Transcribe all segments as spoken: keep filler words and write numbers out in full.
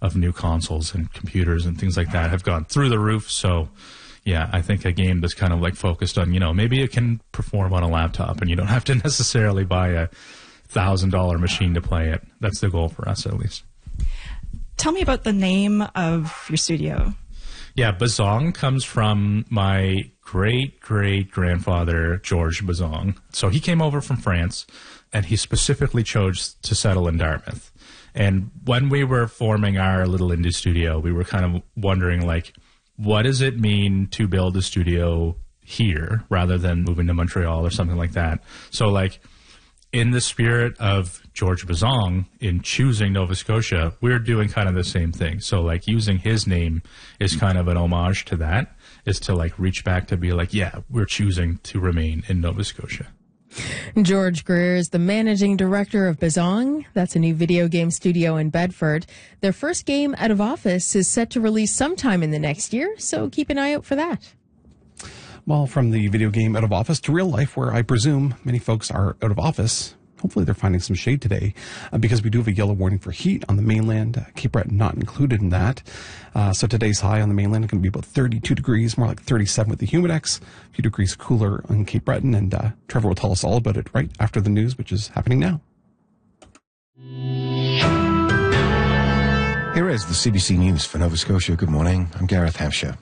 of new consoles and computers and things like that have gone through the roof. So, yeah, I think a game that's kind of like focused on, you know, maybe it can perform on a laptop and you don't have to necessarily buy a thousand dollar machine to play it. That's the goal for us, at least. Tell me about the name of your studio. Yeah, Bazong comes from my great-great-grandfather, George Bazong. So he came over from France, and he specifically chose to settle in Dartmouth. And when we were forming our little indie studio, we were kind of wondering, like, what does it mean to build a studio here rather than moving to Montreal or something like that? So, like, in the spirit of George Bazong, in choosing Nova Scotia, we're doing kind of the same thing. So, like, using his name is kind of an homage to that, is to, like, reach back to be like, yeah, we're choosing to remain in Nova Scotia. George Greer is the managing director of Bazong. That's a new video game studio in Bedford. Their first game out of office is set to release sometime in the next year, so keep an eye out for that. Well, from the video game out of office to real life, where I presume many folks are out of office. Hopefully they're finding some shade today, uh, because we do have a yellow warning for heat on the mainland. Uh, Cape Breton not included in that. Uh, so today's high on the mainland is going to be about thirty-two degrees, more like thirty-seven with the Humidex. A few degrees cooler on Cape Breton, and uh, Trevor will tell us all about it right after the news, which is happening now. Here is the C B C News for Nova Scotia. Good morning. I'm Gareth Hampshire.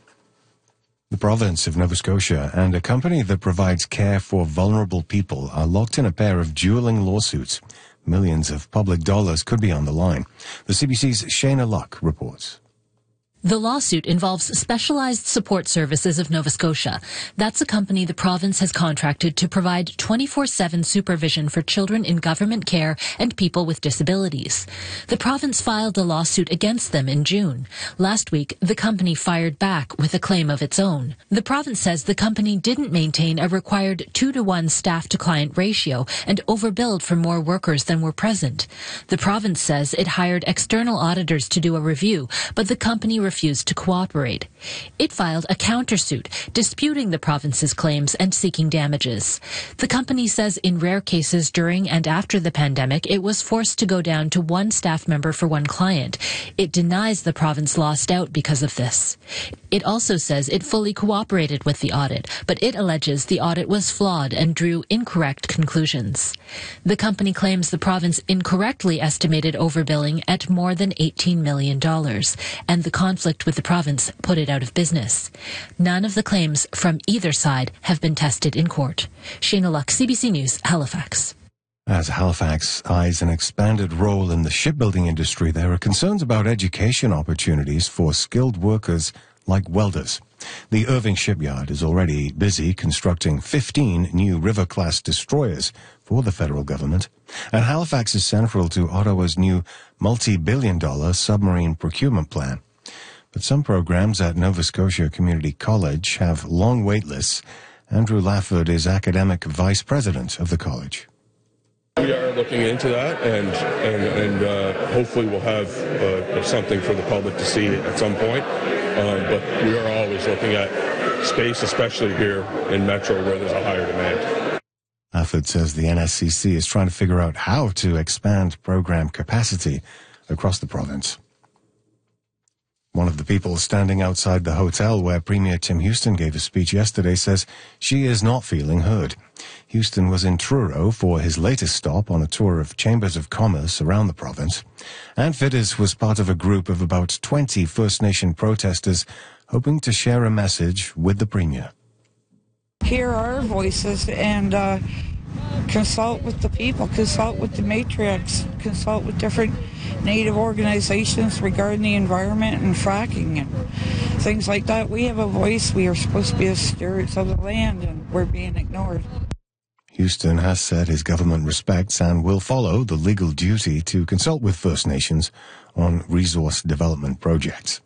The province of Nova Scotia and a company that provides care for vulnerable people are locked in a pair of dueling lawsuits. Millions of public dollars could be on the line. The C B C's Shayna Luck reports. The lawsuit involves Specialized Support Services of Nova Scotia. That's a company the province has contracted to provide twenty-four seven supervision for children in government care and people with disabilities. The province filed a lawsuit against them in June. Last week, the company fired back with a claim of its own. The province says the company didn't maintain a required two to one staff-to-client ratio and overbilled for more workers than were present. The province says it hired external auditors to do a review, but the company refused to cooperate. It filed a countersuit, disputing the province's claims and seeking damages. The company says in rare cases during and after the pandemic, it was forced to go down to one staff member for one client. It denies the province lost out because of this. It also says it fully cooperated with the audit, but it alleges the audit was flawed and drew incorrect conclusions. The company claims the province incorrectly estimated overbilling at more than eighteen million dollars, and the conflict with the province put it out of business. None of the claims from either side have been tested in court. Shayna Luck, C B C News, Halifax. As Halifax eyes an expanded role in the shipbuilding industry, there are concerns about education opportunities for skilled workers like welders. The Irving Shipyard is already busy constructing fifteen new River-class destroyers for the federal government, and Halifax is central to Ottawa's new multi-billion dollar submarine procurement plan. But some programs at Nova Scotia Community College have long wait lists. Andrew Lafford is academic vice president of the college. We are looking into that, and and, and uh, hopefully we'll have uh, something for the public to see at some point. Um, but we are always looking at space, especially here in Metro, where there's a higher demand. Lafford says the N S C C is trying to figure out how to expand program capacity across the province. One of the people standing outside the hotel where Premier Tim Houston gave a speech yesterday says she is not feeling heard. Houston was in Truro for his latest stop on a tour of chambers of commerce around the province. Ann Fitters was part of a group of about twenty First Nation protesters hoping to share a message with the Premier. Hear our voices and uh, consult with the people, consult with the matriarchs, consult with different Native organizations regarding the environment and fracking and things like that. We have a voice. We are supposed to be the stewards of the land, and we're being ignored. Houston has said his government respects and will follow the legal duty to consult with First Nations on resource development projects.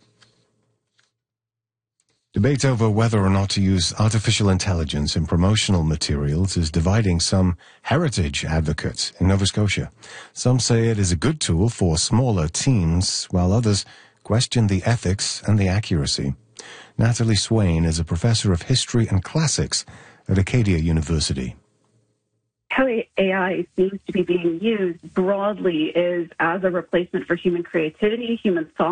Debate over whether or not to use artificial intelligence in promotional materials is dividing some heritage advocates in Nova Scotia. Some say it is a good tool for smaller teams, while others question the ethics and the accuracy. Natalie Swain is a professor of history and classics at Acadia University. How A I seems to be being used broadly is as a replacement for human creativity, human thought.